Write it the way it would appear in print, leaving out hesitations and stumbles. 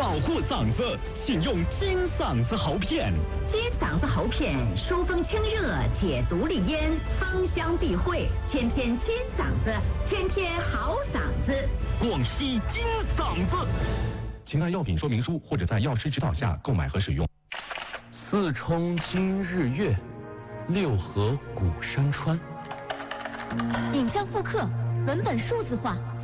保护嗓子，请用金嗓子喉片。 金嗓子喉片，疏风清热，解毒利咽，芳香避秽，天天金嗓子，天天好嗓子。 广西金嗓子，请按药品说明书或者在药师指导下购买和使用。 四冲今日月，六合古山川。 影像复刻，文本数字化。